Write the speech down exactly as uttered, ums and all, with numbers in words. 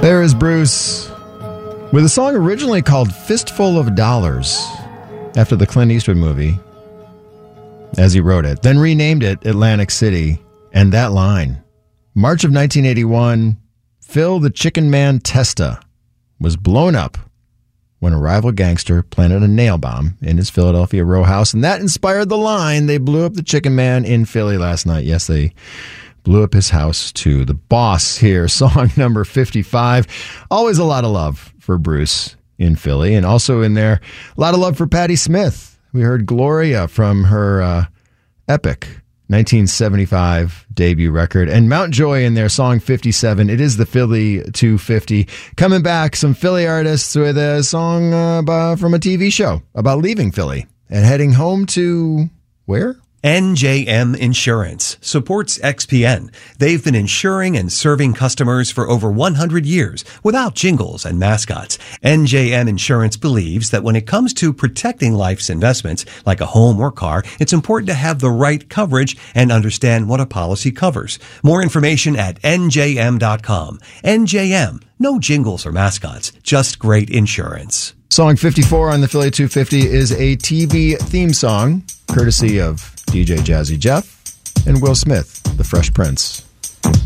There is Bruce with a song originally called Fistful of Dollars after the Clint Eastwood movie, as he wrote it, then renamed it Atlantic City. And that line, March of nineteen eighty-one, Phil the Chicken Man Testa was blown up when a rival gangster planted a nail bomb in his Philadelphia row house, and that inspired the line, they blew up the Chicken Man in Philly last night. Yes, they blew up his house too. The Boss here, song number fifty-five. Always a lot of love for Bruce in Philly, and also in there, a lot of love for Patti Smith. We heard Gloria from her uh, epic nineteen seventy-five debut record, and Mount Joy in their song fifty-seven. It is the Philly two fifty. Coming back, some Philly artists with a song uh, about, from a T V show about leaving Philly and heading home to where? N J M Insurance supports X P N. They've been insuring and serving customers for over one hundred years without jingles and mascots. N J M Insurance believes that when it comes to protecting life's investments, like a home or car, it's important to have the right coverage and understand what a policy covers. More information at N J M dot com. N J M, no jingles or mascots, just great insurance. Song fifty-four on the Philly two fifty is a T V theme song, courtesy of D J Jazzy Jeff and Will Smith, the Fresh Prince.